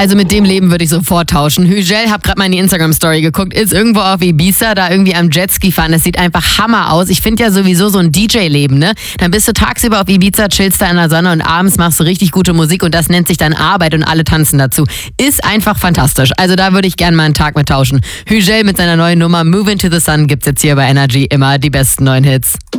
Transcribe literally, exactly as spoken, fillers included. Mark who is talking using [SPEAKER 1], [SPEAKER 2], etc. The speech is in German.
[SPEAKER 1] Also mit dem Leben würde ich sofort tauschen. Hügel, hab gerade mal in die Instagram-Story geguckt, ist irgendwo auf Ibiza, da irgendwie am Jetski fahren. Das sieht einfach Hammer aus. Ich finde ja sowieso so ein D J-Leben, ne? Dann bist du tagsüber auf Ibiza, chillst da in der Sonne und abends machst du richtig gute Musik und das nennt sich dann Arbeit und alle tanzen dazu. Ist einfach fantastisch. Also da würde ich gerne mal einen Tag mit tauschen. Hügel mit seiner neuen Nummer Move Into the Sun gibt's jetzt hier bei Energy immer die besten neuen Hits.